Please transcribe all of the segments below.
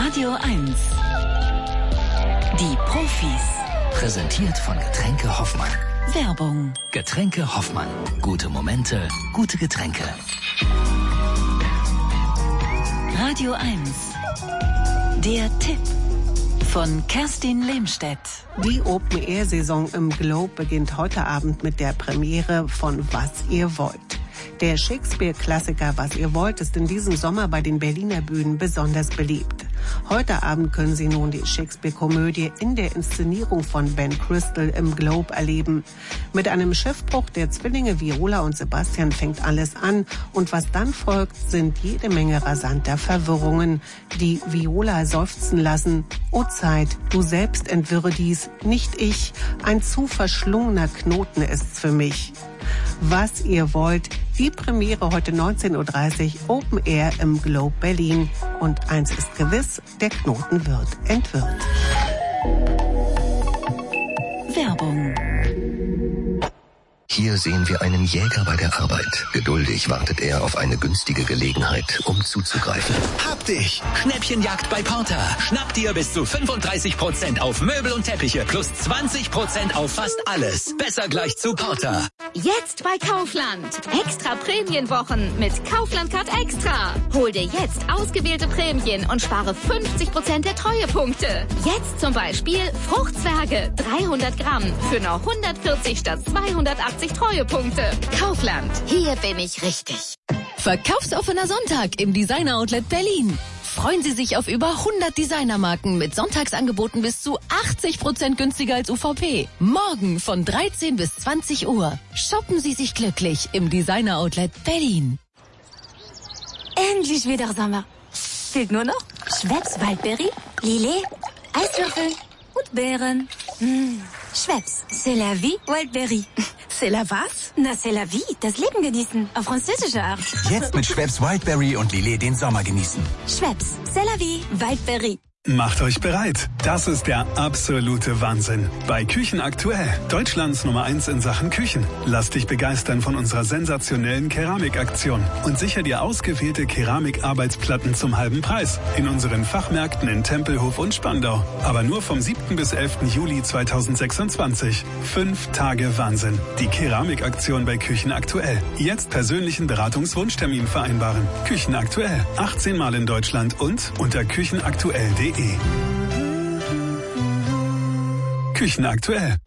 Radio 1. Die Profis. Präsentiert von Getränke Hoffmann. Werbung. Getränke Hoffmann. Gute Momente, gute Getränke. Radio 1. Der Tipp von Kerstin Lehmstedt. Die Open-Air-Saison im Globe beginnt heute Abend mit der Premiere von Was ihr wollt. Der Shakespeare-Klassiker Was ihr wollt ist in diesem Sommer bei den Berliner Bühnen besonders beliebt. Heute Abend können Sie nun die Shakespeare-Komödie in der Inszenierung von Ben Crystal im Globe erleben. Mit einem Schiffbruch der Zwillinge Viola und Sebastian fängt alles an und was dann folgt, sind jede Menge rasanter Verwirrungen, die Viola seufzen lassen. O Zeit, du selbst entwirre dies, nicht ich, ein zu verschlungener Knoten ist's für mich. Was ihr wollt, die Premiere heute 19.30 Uhr Open Air im Globe Berlin. Und eins ist gewiss, der Knoten wird entwirrt. Werbung. Hier sehen wir einen Jäger bei der Arbeit. Geduldig wartet er auf eine günstige Gelegenheit, um zuzugreifen. Hab dich! Schnäppchenjagd bei Porter. Schnapp dir bis zu 35% auf Möbel und Teppiche plus 20% auf fast alles. Besser gleich zu Porter. Jetzt bei Kaufland. Extra Prämienwochen mit Kaufland Card Extra. Hol dir jetzt ausgewählte Prämien und spare 50% der Treuepunkte. Jetzt zum Beispiel Fruchtzwerge 300 Gramm für nur 140 statt 280 Treuepunkte. Kaufland. Hier bin ich richtig. Verkaufsoffener Sonntag im Designer Outlet Berlin. Freuen Sie sich auf über 100 Designermarken mit Sonntagsangeboten bis zu 80% günstiger als UVP. Morgen von 13 bis 20 Uhr. Shoppen Sie sich glücklich im Designer Outlet Berlin. Endlich wieder Sommer. Fehlt nur noch Schweppes Waldbeere, Lillet, Eiswürfel und Beeren. Schweppes, c'est la vie, Waldbeere. C'est la was? Na, c'est la vie, das Leben genießen, auf französische Art. Jetzt mit Schweppes Wildberry und Lillet den Sommer genießen. Schweppes, c'est la vie, Waldbeere. Macht euch bereit. Das ist der absolute Wahnsinn. Bei Küchen aktuell. Deutschlands Nummer 1 in Sachen Küchen. Lass dich begeistern von unserer sensationellen Keramikaktion und sicher dir ausgewählte Keramikarbeitsplatten zum halben Preis. In unseren Fachmärkten in Tempelhof und Spandau. Aber nur vom 7. bis 11. Juli 2026. 5 Tage Wahnsinn. Die Keramikaktion bei Küchen aktuell. Jetzt persönlichen Beratungswunschtermin vereinbaren. Küchen aktuell. 18 Mal in Deutschland und unter küchenaktuell.de. Küchen aktuell.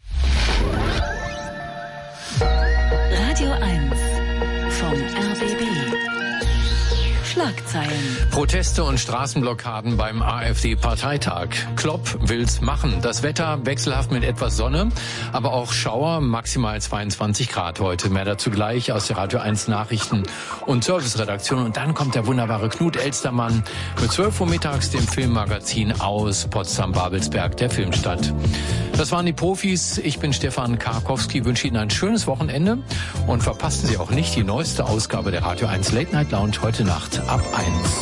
Radio 1 vom RBB. Schlagzeilen. Proteste und Straßenblockaden beim AfD-Parteitag. Klopp will's machen. Das Wetter wechselhaft mit etwas Sonne, aber auch Schauer, maximal 22 Grad heute. Mehr dazu gleich aus der Radio 1 Nachrichten- und Serviceredaktion. Und dann kommt der wunderbare Knut Elstermann mit 12 Uhr mittags dem Filmmagazin aus Potsdam-Babelsberg, der Filmstadt. Das waren die Profis. Ich bin Stefan Karkowski, wünsche Ihnen ein schönes Wochenende und verpassen Sie auch nicht die neueste Ausgabe der Radio 1 Late Night Lounge heute Nacht ab 1.